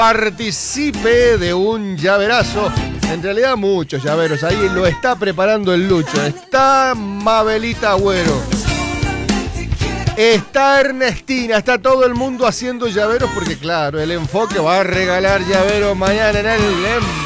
participe de un llaverazo. En realidad muchos llaveros. Ahí lo está preparando el Lucho. Está Mabelita Agüero. Está Ernestina. Está todo el mundo haciendo llaveros porque claro, el Enfoque va a regalar llaveros mañana en el